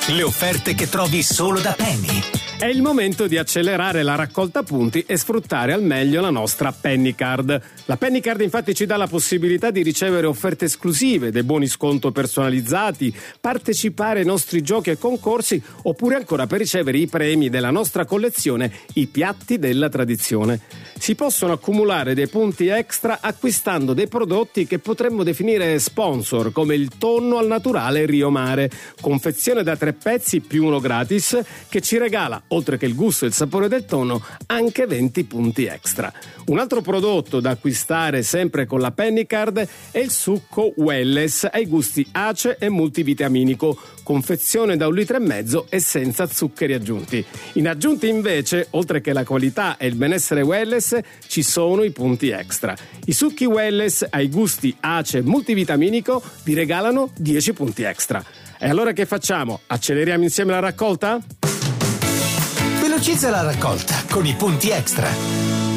Le offerte che trovi solo da Penny. È il momento di accelerare la raccolta punti e sfruttare al meglio la nostra Penny Card. La Penny Card infatti ci dà la possibilità di ricevere offerte esclusive, dei buoni sconto personalizzati, partecipare ai nostri giochi e concorsi, oppure ancora per ricevere i premi della nostra collezione, i piatti della tradizione. Si possono accumulare dei punti extra acquistando dei prodotti che potremmo definire sponsor, come il tonno al naturale Rio Mare, confezione da 3 pezzi più uno gratis, che ci regala, oltre che il gusto e il sapore del tonno, anche 20 punti extra. Un altro prodotto da acquistare sempre con la Penny Card è il succo Welless ai gusti ace e multivitaminico, confezione da 1,5 litri e senza zuccheri aggiunti. In aggiunti invece, oltre che la qualità e il benessere Welless, ci sono i punti extra. I succhi Welless ai gusti ace e multivitaminico vi regalano 10 punti extra. E allora che facciamo? Acceleriamo insieme la raccolta? Velocizza la raccolta con i punti extra.